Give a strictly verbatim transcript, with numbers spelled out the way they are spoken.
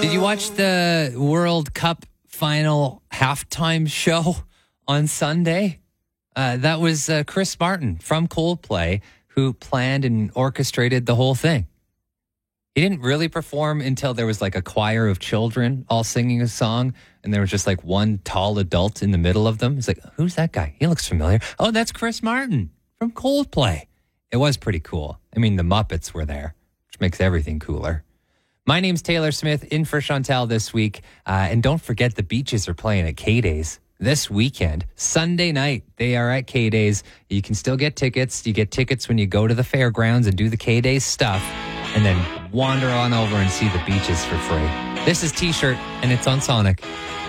Did you watch the World Cup final halftime show on Sunday? Uh, that was uh, Chris Martin from Coldplay who planned and orchestrated the whole thing. He didn't really perform until there was like a choir of children all singing a song, and there was just like one tall adult in the middle of them. He's like, who's that guy? He looks familiar. Oh, that's Chris Martin from Coldplay. It was pretty cool. I mean, the Muppets were there, which makes everything cooler. My name's Taylor Smith, in for Chantal this week. Uh, and don't forget the Beaches are playing at K-Days this weekend. Sunday night, they are at K-Days. You can still get tickets. You get tickets when you go to the fairgrounds and do the K-Days stuff, and then wander on over and see the Beaches for free. This is T-Shirt, and it's on Sonic.